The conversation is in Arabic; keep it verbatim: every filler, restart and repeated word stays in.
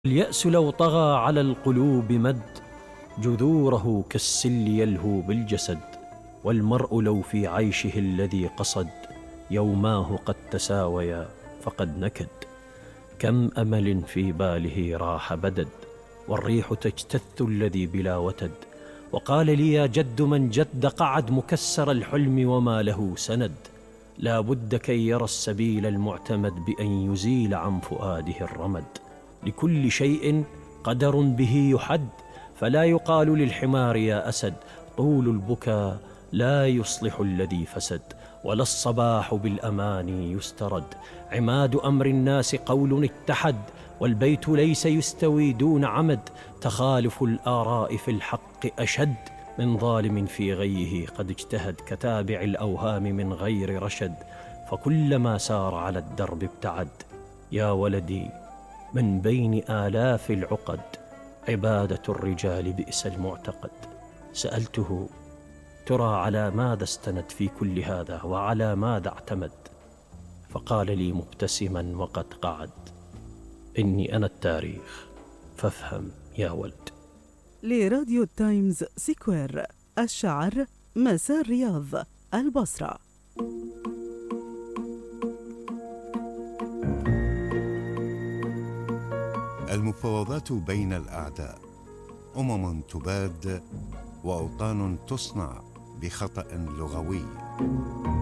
اليأس لو طغى على القلوب مد جذوره كالسل يلهو بالجسد. والمرء لو في عيشه الذي قصد يوماه قد تساويا فقد نكد. كم أمل في باله راح بدد والريح تجتث الذي بلا وتد. وقال لي يا جد من جد قعد مكسر الحلم وما له سند. لا بد كي يرى السبيل المعتمد بأن يزيل عن فؤاده الرمد. لكل شيء قدر به يحد فلا يقال للحمار يا أسد. طول البكاء لا يصلح الذي فسد ولا الصباح بالأماني يسترد. عماد أمر الناس قول اتحد والبيت ليس يستوي دون عمد. تخالف الآراء في الحق أشد من ظالم في غيه قد اجتهد. كتابع الأوهام من غير رشد فكلما سار على الدرب ابتعد. يا ولدي من بين آلاف العقد عبادة الرجال بئس المعتقد. سألته ترى على ماذا استند في كل هذا وعلى ماذا اعتمد؟ فقال لي مبتسما وقد قعد إني أنا التاريخ فافهم يا ولد. لراديو تايمز سكوير الشعر مساء الرياض البصرة. المفاوضات بين الأعداء أمم تباد وأوطان تصنع بخطأ لغوي.